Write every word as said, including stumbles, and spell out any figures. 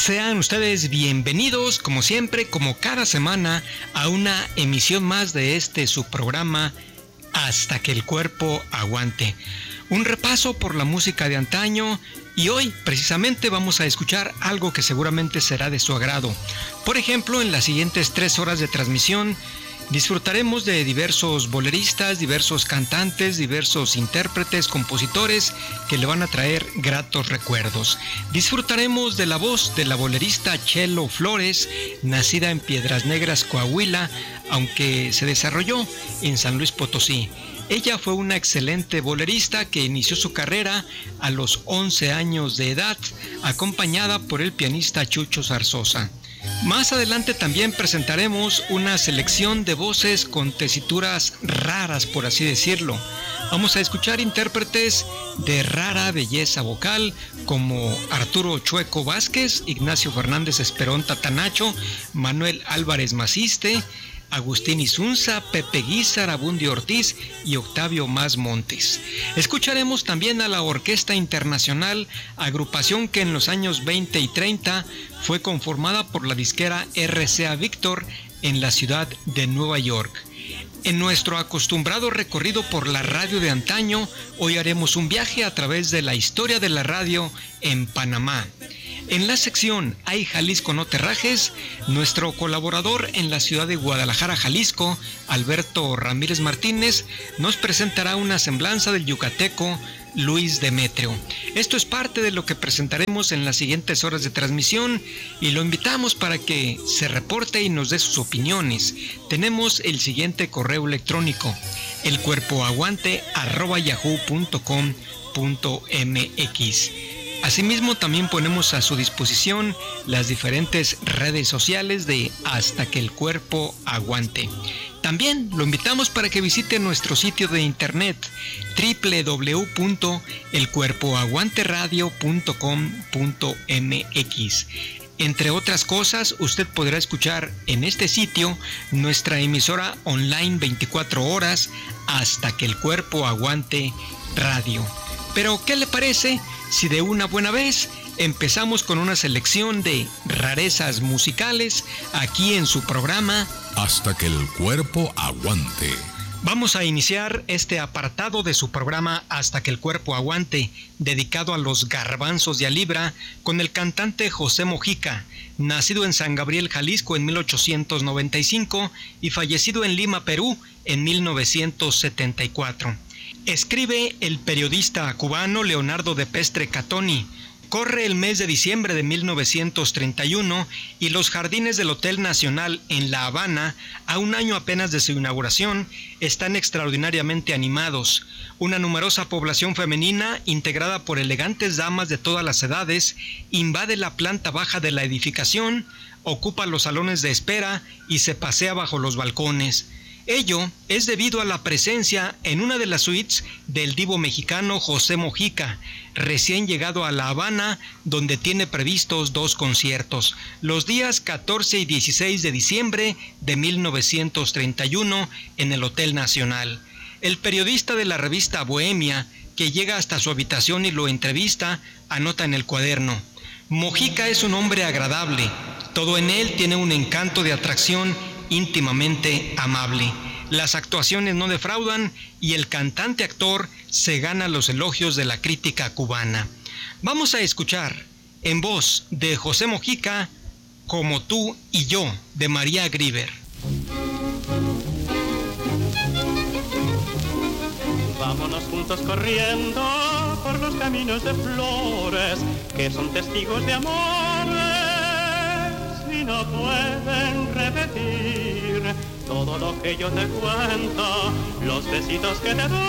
Sean ustedes bienvenidos, como siempre, como cada semana, a una emisión más de este su programa Hasta que el cuerpo aguante. Un repaso por la música de antaño, y hoy precisamente vamos a escuchar algo que seguramente será de su agrado. Por ejemplo, en las siguientes tres horas de transmisión disfrutaremos de diversos boleristas, diversos cantantes, diversos intérpretes, compositores que le van a traer gratos recuerdos. Disfrutaremos de la voz de la bolerista Chelo Flores, nacida en Piedras Negras, Coahuila, aunque se desarrolló en San Luis Potosí. Ella fue una excelente bolerista que inició su carrera a los once años de edad, acompañada por el pianista Chucho Zarzosa. Más adelante también presentaremos una selección de voces con tesituras raras, por así decirlo. Vamos a escuchar intérpretes de rara belleza vocal como Arturo Chueco Vázquez, Ignacio Fernández Esperón Tatanacho, Manuel Álvarez Maciste, Agustín Isunza, Pepe Guízar, Abundio Ortiz y Octavio Más Montes. Escucharemos también a la Orquesta Internacional, agrupación que en los años veinte y treinta fue conformada por la disquera R C A Víctor en la ciudad de Nueva York. En nuestro acostumbrado recorrido por la radio de antaño, hoy haremos un viaje a través de la historia de la radio en Panamá. En la sección Ay Jalisco no te rajes, nuestro colaborador en la ciudad de Guadalajara, Jalisco, Alberto Ramírez Martínez, nos presentará una semblanza del yucateco Luis Demetrio. Esto es parte de lo que presentaremos en las siguientes horas de transmisión y lo invitamos para que se reporte y nos dé sus opiniones. Tenemos el siguiente correo electrónico, elcuerpoaguante arroba yahoo punto com punto mx. Asimismo, también ponemos a su disposición las diferentes redes sociales de Hasta que el cuerpo aguante. También lo invitamos para que visite nuestro sitio de internet doble u doble u doble u punto el cuerpo aguante radio punto com punto mx. Entre otras cosas, usted podrá escuchar en este sitio nuestra emisora online veinticuatro horas, Hasta que el cuerpo aguante radio. Pero, ¿qué le parece si de una buena vez empezamos con una selección de rarezas musicales aquí en su programa Hasta que el cuerpo aguante? Vamos a iniciar este apartado de su programa Hasta que el cuerpo aguante, dedicado a los garbanzos de a libra, con el cantante José Mojica, nacido en San Gabriel, Jalisco en mil ochocientos noventa y cinco y fallecido en Lima, Perú en mil novecientos setenta y cuatro. Escribe el periodista cubano Leonardo de Pestre Catoni. Corre el mes de diciembre de mil novecientos treinta y uno y los jardines del Hotel Nacional en La Habana, a un año apenas de su inauguración, están extraordinariamente animados. Una numerosa población femenina, integrada por elegantes damas de todas las edades, invade la planta baja de la edificación, ocupa los salones de espera y se pasea bajo los balcones. Ello es debido a la presencia en una de las suites del divo mexicano José Mojica, recién llegado a La Habana, donde tiene previstos dos conciertos, los días catorce y dieciséis de diciembre de mil novecientos treinta y uno en el Hotel Nacional. El periodista de la revista Bohemia, que llega hasta su habitación y lo entrevista, anota en el cuaderno: Mojica es un hombre agradable, todo en él tiene un encanto de atracción íntimamente amable. Las actuaciones no defraudan y el cantante actor se gana los elogios de la crítica cubana. Vamos a escuchar en voz de José Mojica Como tú y yo, de María Grieber. Vámonos juntos corriendo por los caminos de flores que son testigos de amores y no pueden repetir todo lo que yo te cuento, los besitos que te doy.